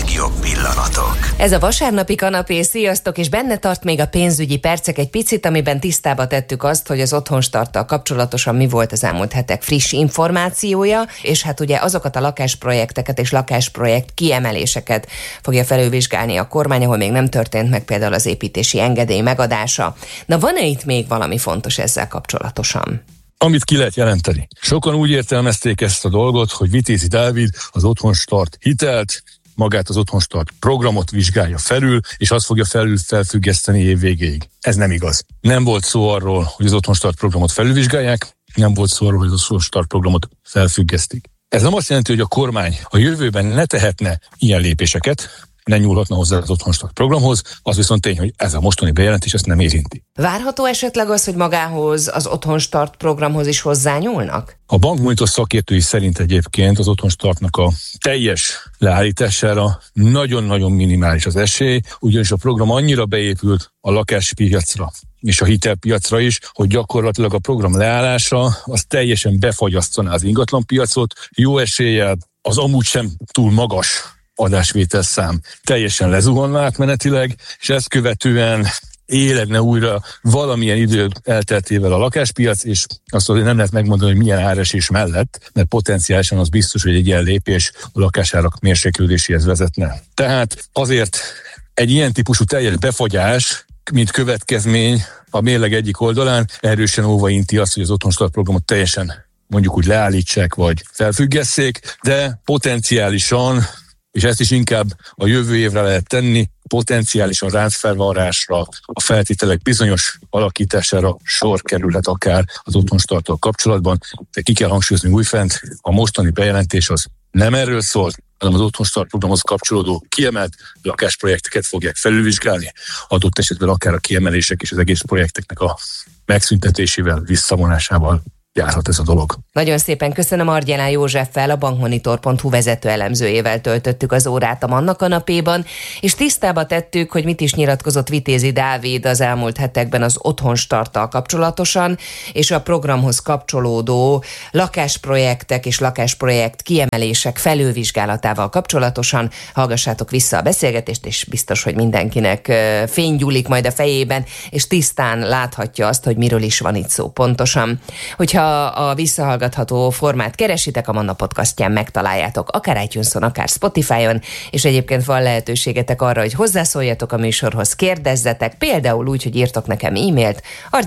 legjobb pillanatok. Ez a vasárnapi kanapé, sziasztok, és benne tart még a pénzügyi percek egy picit, amiben tisztába tettük azt, hogy az Otthonstarttal kapcsolatosan mi volt az elmúlt hetek friss információja, és hát ugye azokat a lakásprojekteket és lakásprojekt kiemeléseket fogja felülvizsgálni a kormány, ahol még nem történt meg például az építési engedély megadása. Na, van-e itt még valami fontos ezzel kapcsolatosan? Amit ki lehet jelenteni. Sokan úgy értelmezték ezt a dolgot, hogy Vitézi Dávid az Otthonstart hitelt, magát az Otthonstart programot vizsgálja felül, és azt fogja felfüggeszteni év végéig. Ez nem igaz. Nem volt szó arról, hogy az Otthonstart programot felülvizsgálják, nem volt szó arról, hogy az Otthonstart programot felfüggesztik. Ez nem azt jelenti, hogy a kormány a jövőben ne tehetne ilyen lépéseket, ne nyúlhatna hozzá az Otthonstart programhoz, az viszont tény, hogy ez a mostani bejelentés ezt nem érinti. Várható esetleg az, hogy magához, az Otthonstart programhoz is hozzányúlnak? A Bankmonitor szakértői szerint egyébként az Otthonstartnak a teljes leállítására nagyon-nagyon minimális az esély, ugyanis a program annyira beépült a lakáspiacra és a hitelpiacra is, hogy gyakorlatilag a program leállása az teljesen befagyasztaná az ingatlanpiacot, jó eséllyel az amúgy sem túl magas adásvételszám teljesen lezuhanna átmenetileg, és ezt követően éledne újra valamilyen idő elteltével a lakáspiac, és azt azért nem lehet megmondani, hogy milyen áresés mellett, mert potenciálisan az biztos, hogy egy ilyen lépés a lakásárak mérséklődéséhez vezetne. Tehát azért egy ilyen típusú teljes befagyás, mint következmény a mérleg egyik oldalán erősen óvainti azt, hogy az Otthonstart programot teljesen mondjuk úgy leállítsák, vagy felfüggesszék, de potenciálisan, és ezt is inkább a jövő évre lehet tenni, potenciálisan ráncfelvarrásra, a feltételek bizonyos alakítására sor kerülhet akár az Otthonstarttal kapcsolatban, de ki kell hangsúlyozni újfent, a mostani bejelentés az nem erről szól, hanem az Otthonstart programhoz kapcsolódó kiemelt lakásprojekteket fogják felülvizsgálni, adott esetben akár a kiemelések és az egész projekteknek a megszüntetésével, visszavonásával járhat ez a dolog. Nagyon szépen köszönöm. Argyelán Józseffel, a bankmonitor.hu vezető elemzőjével töltöttük az órát a Manna kanapéban, és tisztába tettük, hogy mit is nyilatkozott Vitézi Dávid az elmúlt hetekben az Otthonstarttal kapcsolatosan, és a programhoz kapcsolódó lakásprojektek és lakásprojekt kiemelések felülvizsgálatával kapcsolatosan. Hallgassátok vissza a beszélgetést, és biztos, hogy mindenkinek fény gyúlik majd a fejében, és tisztán láthatja azt, hogy miről is van itt szó pontosan. Hogyha a visszahallgatható formát keresitek, a Manna podcastján megtaláljátok, akár iTunes-on, akár Spotify-on, és egyébként van lehetőségetek arra, hogy hozzászóljatok a műsorhoz, kérdezzetek, például úgy, hogy írtok nekem e-mailt,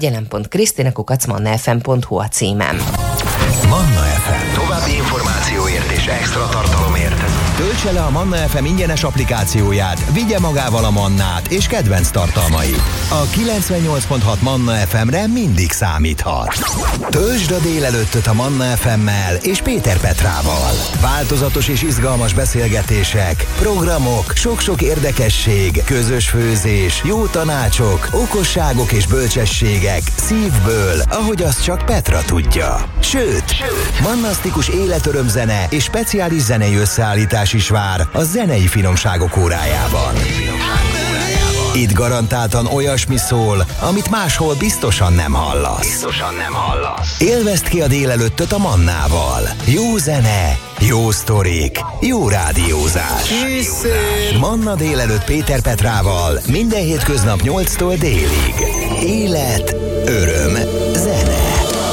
argyelen.krisztina@mannafm.hu a címem. Manna FM. További információért és extra tartalomért töltse le a Manna FM ingyenes applikációját, vigye magával a Mannát és kedvenc tartalmait. A 98.6 Manna FM-re mindig számíthat. Töltsd a délelőttöt a Manna FM-mel és Péter Petrával. Változatos és izgalmas beszélgetések, programok, sok-sok érdekesség, közös főzés, jó tanácsok, okosságok és bölcsességek szívből, ahogy azt csak Petra tudja. Sőt, mannasztikus életörömzene és speciális zenei összeállítás is vár a zenei finomságok órájában. Itt garantáltan olyasmi szól, amit máshol biztosan nem hallasz. Élvezd ki a délelőttöt a Mannával. Jó zene, jó sztorik, jó rádiózás. Manna délelőtt Péter Petrával minden hétköznap 8-tól délig. Élet, öröm, zene.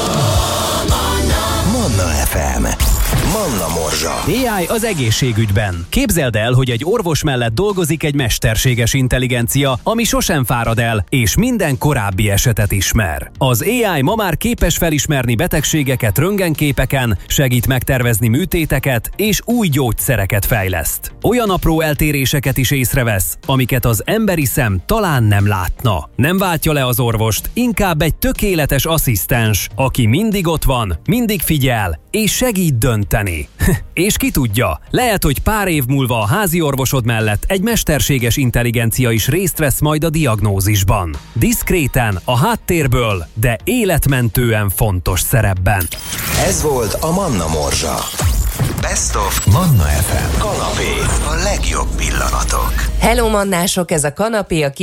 Manna FM. Manna Morzsa. AI az egészségügyben. Képzeld el, hogy egy orvos mellett dolgozik egy mesterséges intelligencia, ami sosem fárad el, és minden korábbi esetet ismer. Az AI ma már képes felismerni betegségeket röntgenképeken, segít megtervezni műtéteket, és új gyógyszereket fejleszt. Olyan apró eltéréseket is észrevesz, amiket az emberi szem talán nem látna. Nem váltja le az orvost, inkább egy tökéletes asszisztens, aki mindig ott van, mindig figyel, és segít dönteni. És ki tudja, lehet, hogy pár év múlva a házi orvosod mellett egy mesterséges intelligencia is részt vesz majd a diagnózisban. Diszkréten, a háttérből, de életmentően fontos szerepben. Ez volt a Manna Morzsa. Best of Manna FM. Kanapé. A legjobb pillanatok. Hello mannások, ez a kanapé a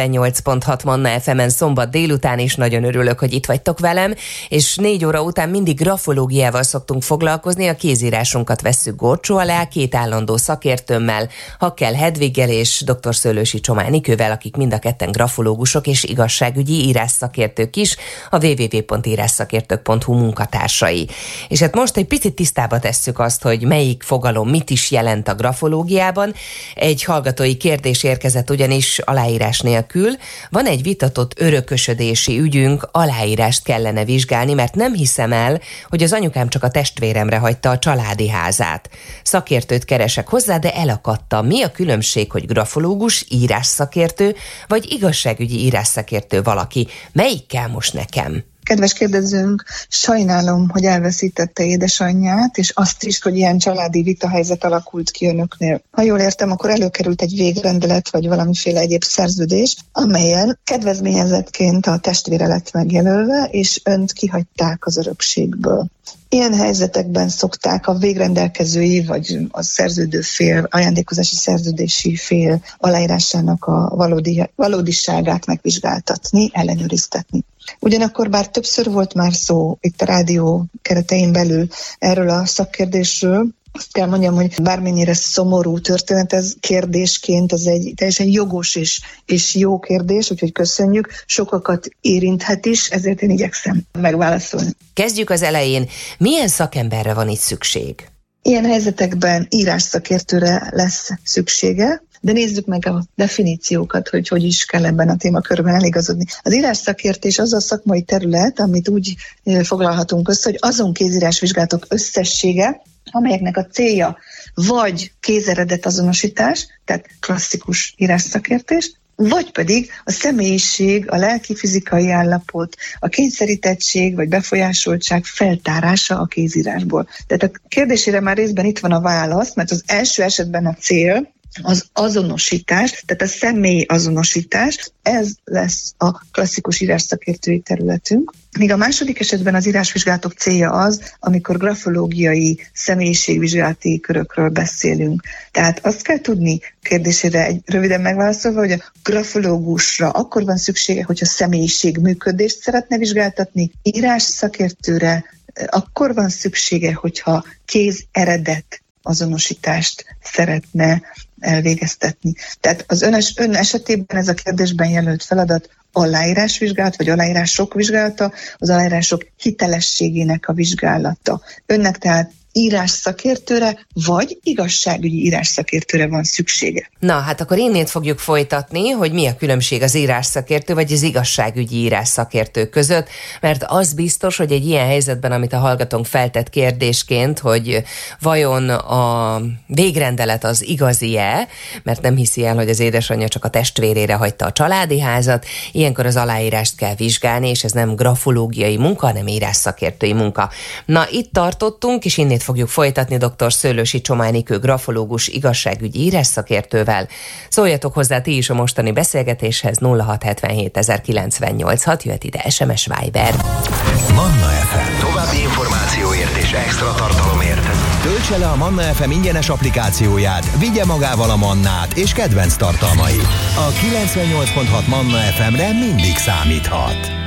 98.6 Manna FM-en szombat délután, és nagyon örülök, hogy itt vagytok velem, és 4 óra után mindig grafológiával szoktunk foglalkozni, a kézírásunkat vesszük górcsó alá, 2 állandó szakértőmmel, Hakkel Hedviggel és dr. Szőlősi Csomály Nikővel, akik mind a ketten grafológusok és igazságügyi írásszakértők is, a www.írásszakértők.hu munkatársai. És hát most egy picit tisztába tesszük azt, hogy melyik fogalom mit is jelent a grafológiában. Egy hallgatói kérdés érkezett ugyanis aláírás nélkül. Van egy vitatott örökösödési ügyünk, aláírást kellene vizsgálni, mert nem hiszem el, hogy az anyukám csak a testvéremre hagyta a családi házát. Szakértőt keresek hozzá, de elakadtam. Mi a különbség, hogy grafológus, írásszakértő, vagy igazságügyi írásszakértő valaki? Melyik kell most nekem? Kedves kérdezőnk, sajnálom, hogy elveszítette édesanyját, és azt is, hogy ilyen családi vitahelyzet alakult ki önöknél. Ha jól értem, akkor előkerült egy végrendelet, vagy valamiféle egyéb szerződés, amelyen kedvezményezettként a testvére lett megjelölve, és önt kihagyták az örökségből. Ilyen helyzetekben szokták a végrendelkezői, vagy a szerződő fél, ajándékozási szerződési fél aláírásának a valódiságát megvizsgáltatni, ellenőriztetni. Ugyanakkor bár többször volt már szó itt a rádió keretein belül erről a szakkérdésről, azt kell mondjam, hogy bármennyire szomorú történet ez kérdésként, az egy teljesen jogos és jó kérdés, úgyhogy köszönjük. Sokakat érinthet is, ezért én igyekszem megválaszolni. Kezdjük az elején. Milyen szakemberre van itt szükség? Ilyen helyzetekben írásszakértőre lesz szüksége, de nézzük meg a definíciókat, hogy is kell ebben a témakörben eligazodni. Az írásszakértés az a szakmai terület, amit úgy foglalhatunk össze, hogy azon kézírásvizsgálatok összessége, amelyeknek a célja vagy kézeredet azonosítás, tehát klasszikus írásszakértés, vagy pedig a személyiség, a lelki-fizikai állapot, a kényszerítettség vagy befolyásoltság feltárása a kézírásból. Tehát a kérdésére már részben itt van a válasz, mert az első esetben a cél az azonosítás, tehát a személy azonosítás, ez lesz a klasszikus írásszakértői területünk. Míg a második esetben az írásvizsgálatok célja az, amikor grafológiai személyiségvizsgálati körökről beszélünk. Tehát azt kell tudni, kérdésére egy röviden megválaszolva, hogy a grafológusra akkor van szüksége, hogyha személyiség működést szeretne vizsgáltatni, írásszakértőre akkor van szüksége, hogyha kézeredet azonosítást szeretne elvégeztetni. Tehát az ön esetében ez a kérdésben jelölt feladat aláírásvizsgálat, vagy aláírások vizsgálata, az aláírások hitelességének a vizsgálata. Önnek tehát írásszakértőre, vagy igazságügyi írásszakértőre van szüksége. Na, hát akkor innét fogjuk folytatni, hogy mi a különbség az írásszakértő, vagy az igazságügyi írásszakértő között, mert az biztos, hogy egy ilyen helyzetben, amit a hallgatónk feltett kérdésként, hogy vajon a végrendelet az igazi-e, mert nem hiszi el, hogy az édesanyja csak a testvérére hagyta a családi házat, ilyenkor az aláírást kell vizsgálni, és ez nem grafológiai munka, hanem írásszakértői munka. Na, itt tartottunk, és innét fogjuk folytatni dr. Szőlősi Csomály Nikő grafológus igazságügyi írásszakértővel. Szóljatok hozzá ti is a mostani beszélgetéshez 0677 098 6, jöhet ide SMS Viber. Manna FM. További információért és extra tartalomért töltse le a Manna FM ingyenes applikációját, vigye magával a mannát és kedvenc tartalmait. A 98.6 Manna FM-re mindig számíthat.